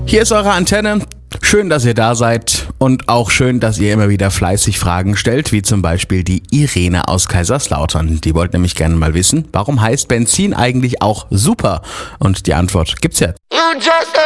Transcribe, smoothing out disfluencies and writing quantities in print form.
Hier ist eure Antenne. Schön, dass ihr da seid und auch schön, dass ihr immer wieder fleißig Fragen stellt, wie zum Beispiel die Irene aus Kaiserslautern. Die wollte nämlich gerne mal wissen, warum heißt Benzin eigentlich auch super? Und die Antwort gibt's jetzt.